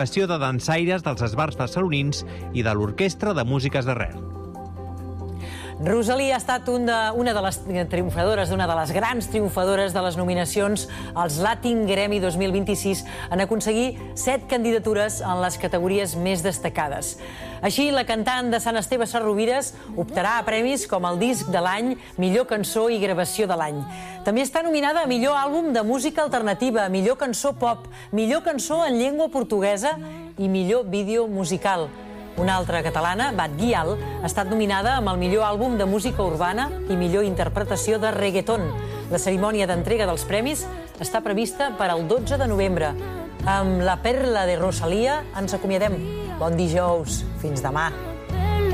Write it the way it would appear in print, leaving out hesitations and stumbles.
participació de dansaires dels esbars barcelonins i de l'Orquestra de Músiques d'Arrel. Rosalía ha estat una de les triomfadores, una de les grans triomfadores de les nominacions als Latin Grammy 2026 en aconseguir 7 candidatures en les categories més destacades. Així, la cantant de Sant Esteve Sesrovires optarà a premis com el disc de l'any, millor cançó i gravació de l'any. També està nominada a millor àlbum de música alternativa, millor cançó pop, millor cançó en llengua portuguesa i millor vídeo musical. Una altra catalana, Bat Guial, ha estat nominada amb el millor àlbum de música urbana i millor interpretació de reggaeton. La cerimònia d'entrega dels premis està prevista per al 12 de novembre. Amb la perla de Rosalía ens acomiadem. Bon dijous. Fins demà.